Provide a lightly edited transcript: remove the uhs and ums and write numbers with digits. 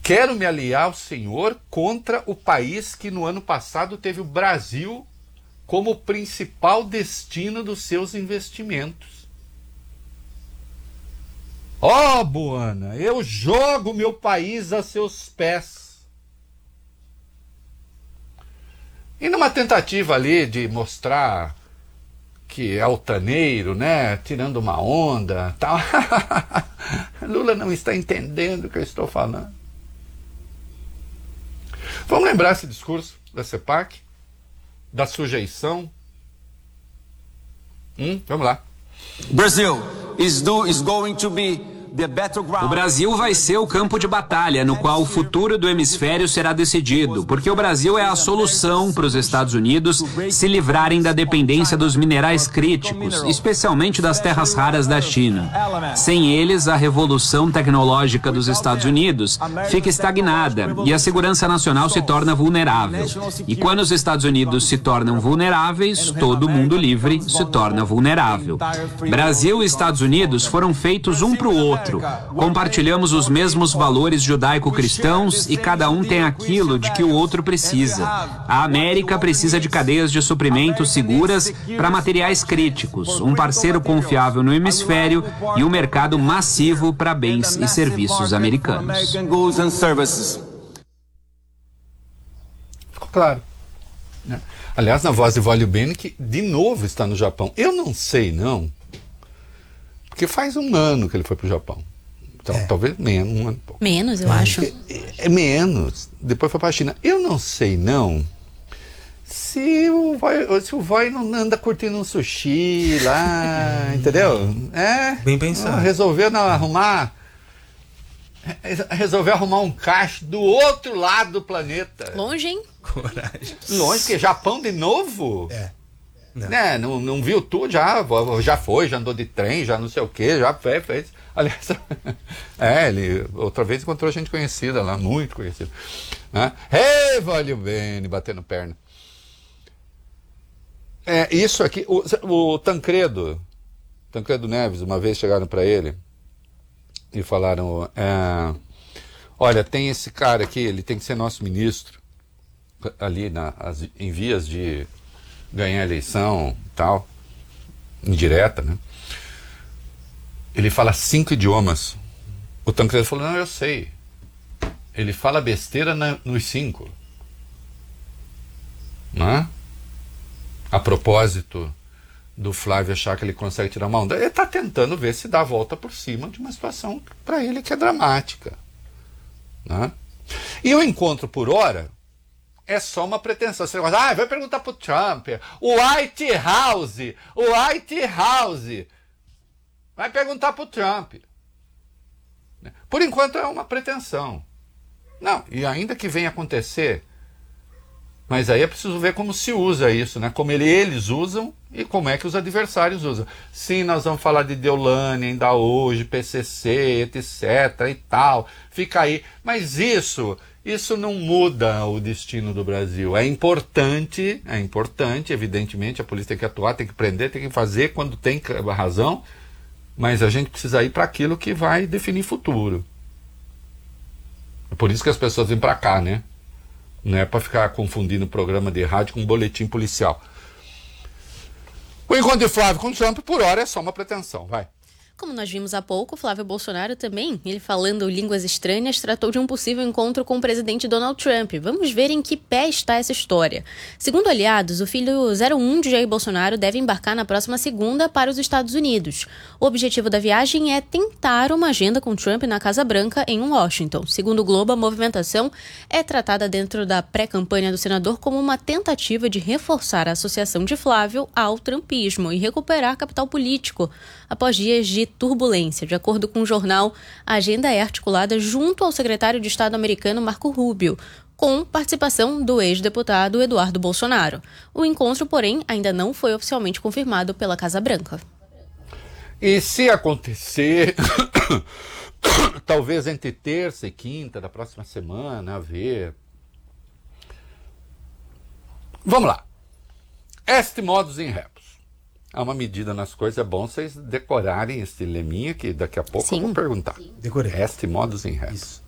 quero me aliar ao senhor contra o país que no ano passado teve o Brasil como principal destino dos seus investimentos. Ó, Buana, eu jogo meu país a seus pés. E numa tentativa ali de mostrar que é altaneiro, né, tirando uma onda, tal. Lula não está entendendo o que eu estou falando. Vamos lembrar esse discurso da CEPAC, da sujeição. Vamos lá. Brazil is going to be the battleground. O Brasil vai ser o campo de batalha no qual o futuro do hemisfério será decidido, porque o Brasil é a solução para os Estados Unidos se livrarem da dependência dos minerais críticos, especialmente das terras raras da China. Sem eles, a revolução tecnológica dos Estados Unidos fica estagnada e a segurança nacional se torna vulnerável. E quando os Estados Unidos se tornam vulneráveis, todo mundo livre se torna vulnerável. Brasil e Estados Unidos foram feitos um para o outro. Compartilhamos os mesmos valores judaico-cristãos e cada um tem aquilo de que o outro precisa. A América precisa de cadeias de suprimentos seguras para materiais críticos, um parceiro confiável no hemisfério e um mercado massivo para bens e serviços americanos. Ficou claro, né? Aliás, na voz de Vólio Bene, que de novo está no Japão. Eu não sei, não. Porque faz um ano que ele foi para o Japão. Então, talvez menos, um ano e pouco. Menos, eu acho. É menos. Depois foi para a China. Eu não sei, não, se o Voi não anda curtindo um sushi lá, entendeu? Bem pensado. Resolveu arrumar um caixa do outro lado do planeta. Longe, hein? Coragem. Longe, porque Japão de novo? Não. Né? Não viu tudo, já foi, já andou de trem, já não sei o que, já fez. Aliás, ele outra vez encontrou gente conhecida lá, muito conhecida. Né? Valeu bem, batendo perna. Isso aqui, o Tancredo Neves, uma vez chegaram para ele e falaram, olha, tem esse cara aqui, ele tem que ser nosso ministro, ali em vias de ganhar a eleição e tal, indireta, né? Ele fala 5 idiomas. O Tancredo falou, não, eu sei. Ele fala besteira nos 5. Né? A propósito do Flávio achar que ele consegue tirar uma onda, ele está tentando ver se dá a volta por cima de uma situação para ele que é dramática. Né? E o encontro por hora é só uma pretensão. Você vai perguntar pro Trump. O White House. Vai perguntar pro Trump. Por enquanto é uma pretensão. Não, e ainda que venha acontecer, mas aí é preciso ver como se usa isso, né? Como eles usam e como é que os adversários usam. Sim, nós vamos falar de Deolane ainda hoje, PCC, etc. e tal. Fica aí. Mas isso não muda o destino do Brasil. É importante, evidentemente, a polícia tem que atuar, tem que prender, tem que fazer quando tem razão, mas a gente precisa ir para aquilo que vai definir futuro. É por isso que as pessoas vêm para cá, né? Não é para ficar confundindo programa de rádio com boletim policial. O encontro de Flávio com Trump, por hora, é só uma pretensão, vai. Como nós vimos há pouco, Flávio Bolsonaro também, ele falando línguas estranhas, tratou de um possível encontro com o presidente Donald Trump. Vamos ver em que pé está essa história. Segundo aliados, o filho 01 de Jair Bolsonaro deve embarcar na próxima segunda para os Estados Unidos. O objetivo da viagem é tentar uma agenda com Trump na Casa Branca, em Washington. Segundo o Globo, a movimentação é tratada dentro da pré-campanha do senador como uma tentativa de reforçar a associação de Flávio ao trumpismo e recuperar capital político após dias de turbulência. De acordo com o jornal, a agenda é articulada junto ao secretário de Estado americano Marco Rubio, com participação do ex-deputado Eduardo Bolsonaro. O encontro, porém, ainda não foi oficialmente confirmado pela Casa Branca. E se acontecer, talvez entre terça e quinta da próxima semana, a ver. Vamos lá. Est modus in rebus. Há uma medida nas coisas, é bom vocês decorarem esse leminha que daqui a pouco eu vou perguntar. Decorei. Est modus in rebus.